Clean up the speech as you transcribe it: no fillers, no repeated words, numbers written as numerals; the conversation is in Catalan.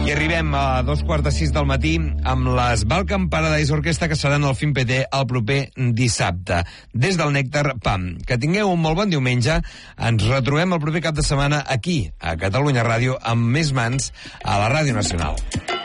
I arribem a 2:45 del matí amb les Balkan Paradise Orquestra, que seran al Film PT el proper dissabte. Des del Nèctar, pam. Que tingueu un molt bon diumenge. Ens retrobem el proper cap de setmana aquí, a Catalunya Ràdio, amb més mans a la Ràdio Nacional.